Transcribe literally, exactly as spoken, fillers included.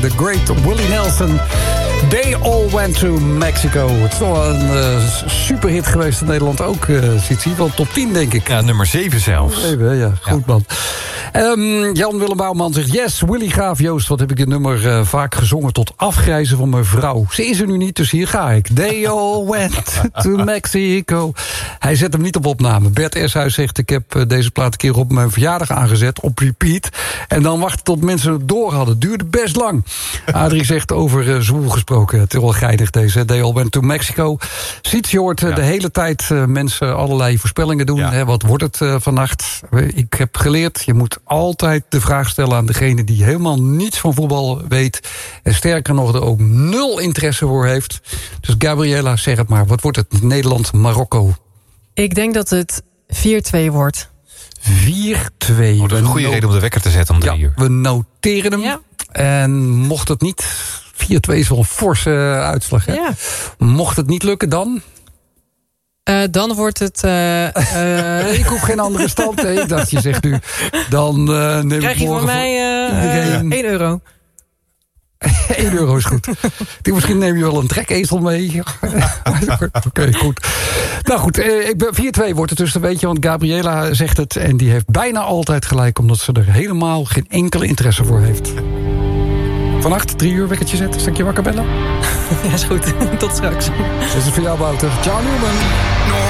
de great Willie Nelson. They all went to Mexico. Het is wel een uh, superhit geweest in Nederland ook, uh, Sietsie. Wel top tien, denk ik. Ja, nummer zeven zelfs. Even, ja, goed ja. man. Um, Jan-Willem Bouwman zegt... Yes, Willy Graaf Joost, wat heb ik dit nummer uh, vaak gezongen... tot afgrijzen van mijn vrouw. Ze is er nu niet, dus hier ga ik. They all went to Mexico. Hij zet hem niet op opname. Bert Eshuis zegt... Ik heb uh, deze plaat een keer op mijn verjaardag aangezet... op repeat. En dan wachten tot mensen het door hadden. Duurde best lang. Adrie zegt over uh, zwoel gesproken. Het is wel geinig deze. They all went to Mexico. Siets, je hoort uh, ja. de hele tijd uh, mensen allerlei voorspellingen doen. Ja. Hè, wat wordt het uh, vannacht? Ik heb geleerd, je moet altijd de vraag stellen aan degene die helemaal niets van voetbal weet. En sterker nog, er ook nul interesse voor heeft. Dus Gabriela, zeg het maar. Wat wordt het? Nederland-Marokko? Ik denk dat het vier twee wordt. vier twee. Oh, dat is een goede reden om de wekker te zetten om drie ja, uur. We noteren hem. Ja. En mocht het niet... vier twee is wel een forse uh, uitslag. Hè? Ja. Mocht het niet lukken, dan... Uh, dan wordt het... Uh, uh... ik hoef geen andere stand. Nee, ik dacht, je zegt nu... Dan uh, neem krijg ik je morgen van mij uh, uh, één euro. één euro is goed. Ik misschien neem je wel een trekezel mee. Oké, okay, goed. Nou goed, ik ben vier twee wordt het dus, weet je, want Gabriela zegt het... en die heeft bijna altijd gelijk... omdat ze er helemaal geen enkele interesse voor heeft. Vannacht, drie uur wekkertje zetten. Stukje wakker bellen? Ja, is goed. Tot straks. Dit is het voor jou, Wouter. Ciao, Newman.